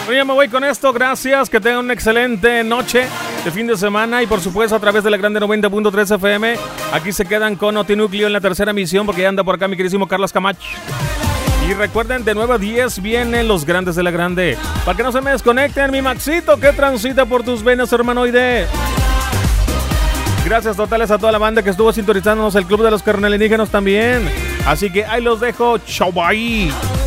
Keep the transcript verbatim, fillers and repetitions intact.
Yo me voy con esto, gracias, que tengan una excelente noche de fin de semana y por supuesto a través de la Grande noventa punto tres F M. Aquí se quedan con Notinúcleo en la tercera emisión porque ya anda por acá mi queridísimo Carlos Camacho. Y recuerden, de nueve a diez vienen los grandes de la Grande. Para que no se me desconecten, mi Maxito que transita por tus venas, hermanoide. Gracias totales a toda la banda que estuvo sintonizándonos, el Club de los Carnalindígenas también. Así que ahí los dejo, chau, bye.